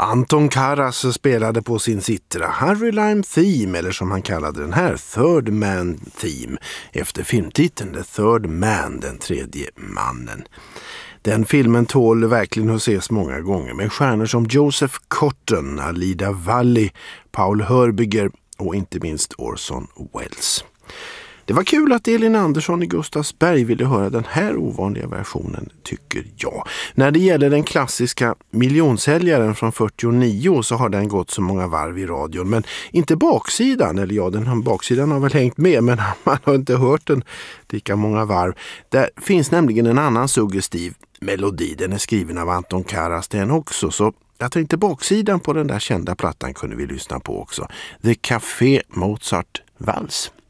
Anton Karas spelade på sin citra Harry Lime Theme, eller som han kallade den här, Third Man Theme, efter filmtiteln The Third Man, den tredje mannen. Den filmen tål verkligen att ses många gånger med stjärnor som Joseph Cotten, Alida Valli, Paul Hörbiger och inte minst Orson Welles. Det var kul att Elin Andersson i Gustavsberg ville höra den här ovanliga versionen, tycker jag. När det gäller den klassiska miljonsäljaren från 49 så har den gått så många varv i radion. Men inte baksidan, eller ja, baksidan har väl hängt med, men man har inte hört den lika många varv. Där finns nämligen en annan suggestiv melodi. Den är skriven av Anton Karas den också, så jag tänkte baksidan på den där kända plattan kunde vi lyssna på också. The Café Mozart Vals.